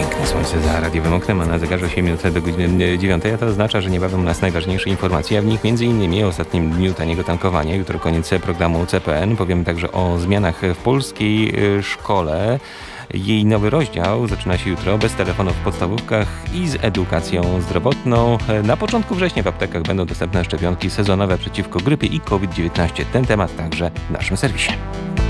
Piękne słońce za radiowym oknem, a na zegarze 8 minut do godziny 9, a to oznacza, że niebawem nas najważniejsze informacje, a w nich m.in. o ostatnim dniu taniego tankowania. Jutro koniec programu CPN. Powiemy także o zmianach w polskiej szkole. Jej nowy rozdział zaczyna się jutro bez telefonów w podstawówkach i z edukacją zdrowotną. Na początku września w aptekach będą dostępne szczepionki sezonowe przeciwko grypie i COVID-19. Ten temat także w naszym serwisie.